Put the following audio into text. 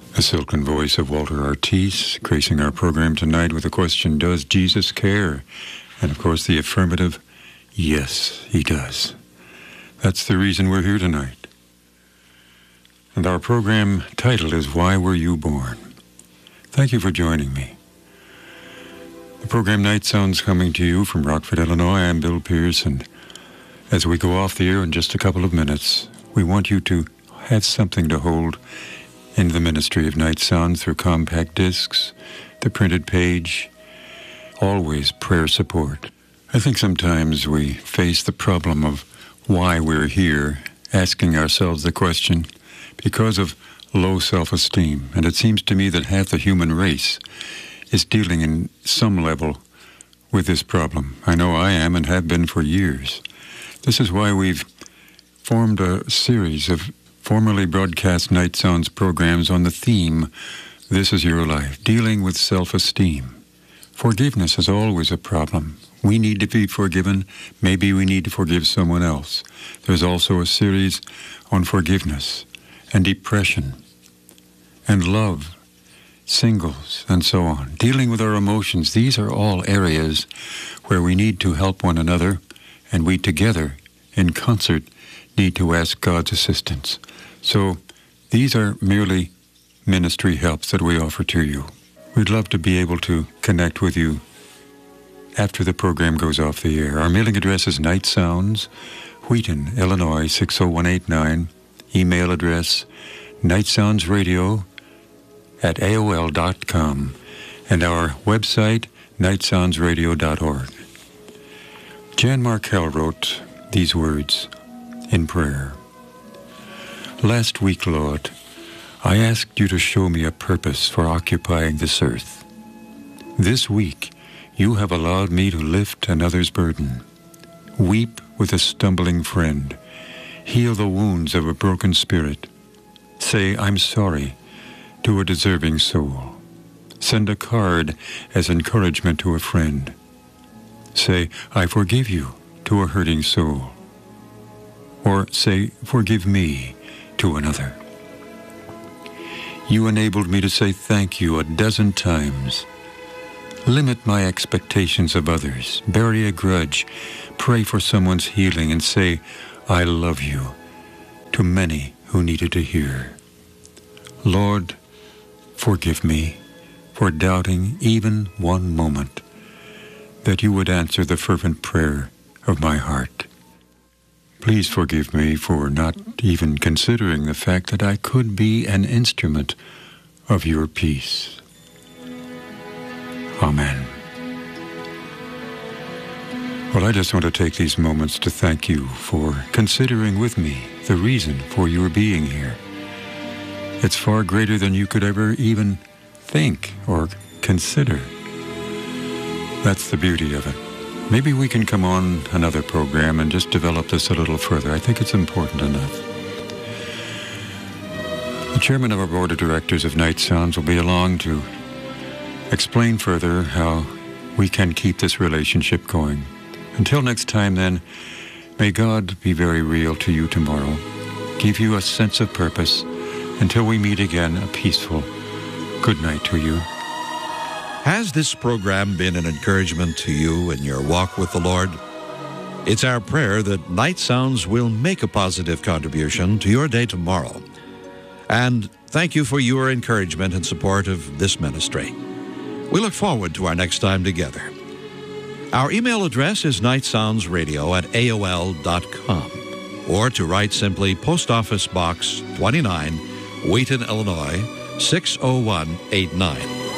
The silken voice of Walter Ortiz, gracing our program tonight with the question, does Jesus care? And of course the affirmative, yes, he does. That's the reason we're here tonight. And our program title is Why Were You Born? Thank you for joining me. The program Night Sounds coming to you from Rockford, Illinois. I'm Bill Pierce, and as we go off the air in just a couple of minutes, we want you to have something to hold in the ministry of Night Sounds through compact discs, the printed page, always prayer support. I think sometimes we face the problem of why we're here, asking ourselves the question, because of low self-esteem. And it seems to me that half the human race is dealing in some level with this problem. I know I am and have been for years. This is why we've formed a series of formerly broadcast Night Sounds programs on the theme, This Is Your Life, dealing with self-esteem. Forgiveness is always a problem. We need to be forgiven. Maybe we need to forgive someone else. There's also a series on forgiveness and depression and love, singles, and so on. Dealing with our emotions, these are all areas where we need to help one another, and we together, in concert, need to ask God's assistance. So these are merely ministry helps that we offer to you. We'd love to be able to connect with you after the program goes off the air. Our mailing address is Night Sounds, Wheaton, Illinois, 60189. Email address, nightsoundsradio@aol.com. And our website, nightsoundsradio.org. Jan Markell wrote these words in prayer. Last week, Lord, I asked you to show me a purpose for occupying this earth. This week, you have allowed me to lift another's burden, weep with a stumbling friend, heal the wounds of a broken spirit, say I'm sorry to a deserving soul, send a card as encouragement to a friend, say I forgive you to a hurting soul, or say forgive me to another. You enabled me to say thank you a dozen times. Limit my expectations of others, bury a grudge, pray for someone's healing, and say, I love you, to many who needed to hear. Lord, forgive me for doubting even one moment that you would answer the fervent prayer of my heart. Please forgive me for not even considering the fact that I could be an instrument of your peace. Amen. Well, I just want to take these moments to thank you for considering with me the reason for your being here. It's far greater than you could ever even think or consider. That's the beauty of it. Maybe we can come on another program and just develop this a little further. I think it's important enough. The chairman of our board of directors of Night Sounds will be along to explain further how we can keep this relationship going. Until next time, then, may God be very real to you tomorrow, give you a sense of purpose. Until we meet again, a peaceful good night to you. Has this program been an encouragement to you in your walk with the Lord? It's our prayer that Night Sounds will make a positive contribution to your day tomorrow. And thank you for your encouragement and support of this ministry. We look forward to our next time together. Our email address is nightsoundsradio@aol.com, or to write simply Post Office Box 29, Wheaton, Illinois, 60189.